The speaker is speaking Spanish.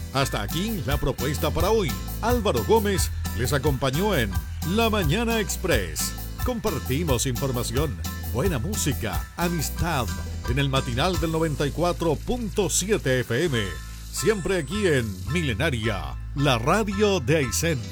Hasta aquí la propuesta para hoy. Álvaro Gómez les acompañó en La Mañana Express. Compartimos información, buena música, amistad en el matinal del 94.7 FM. Siempre aquí en Milenaria, la radio de Aysén.